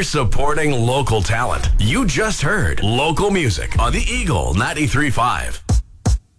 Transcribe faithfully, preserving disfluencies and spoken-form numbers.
We're supporting local talent. You just heard local music on the Eagle ninety-three point five.